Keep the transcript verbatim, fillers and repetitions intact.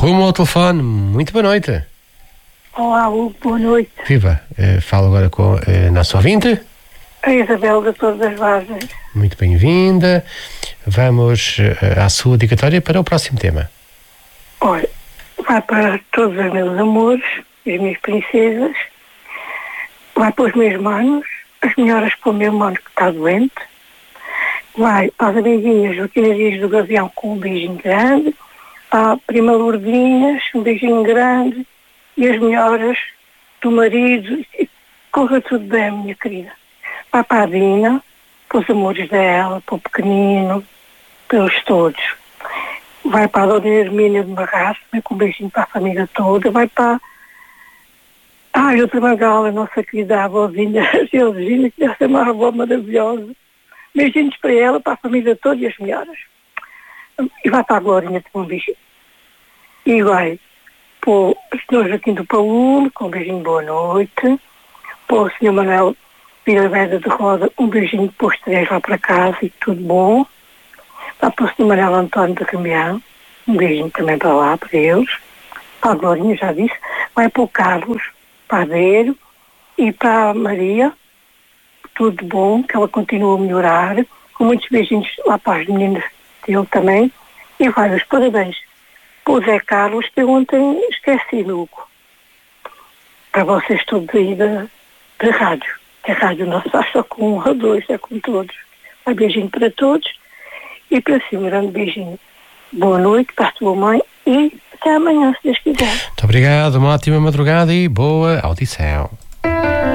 Rumo ao telefone, muito boa noite. Olá, Hugo, boa noite. Viva, uh, falo agora com a uh, nossa ouvinte. A Isabel da Torre das Vargens. Muito bem-vinda. Vamos uh, à sua dedicatória para o próximo tema. Olha, vai para todos os meus amores, as minhas princesas, vai para os meus manos, as melhoras para o meu mano que está doente, vai para as amiguinhas do Quinarias do Gavião com um beijinho grande, à prima Lourdinhas, um beijinho grande, e as melhoras do marido, corra tudo bem, minha querida. Vai para a Dina, para os amores dela, para o pequenino, pelos todos. Vai para a Dona Hermínia de Marraço, com um beijinho para a família toda. Vai para a ah, outra Magala, a nossa querida avózinha, a Georgina, que deve ser uma avó maravilhosa. Beijinhos para ela, para a família toda e as melhoras. E vai para a Glorinha com um beijinho. E vai para o senhor Joaquim do Paulo, com um beijinho boa noite. Para o senhor Manuel Vila de Roda, um beijinho para os três lá para casa e tudo bom. Vai para o senhor Manuel António de Caminhão, um beijinho também para lá, para eles. Para a Glorinha, já disse. Vai para o Carlos Padeiro e para a Maria, tudo bom, que ela continua a melhorar, com muitos beijinhos lá para as meninas dele também, e vários parabéns para o Zé Carlos, que eu ontem esqueci, Hugo, para vocês todos aí da, da rádio, que a rádio não faz só com um ou dois, é com todos. Um beijinho para todos, e para si um grande beijinho. Boa noite para a tua mãe, e até amanhã, se Deus quiser. Muito obrigado, uma ótima madrugada e boa audição.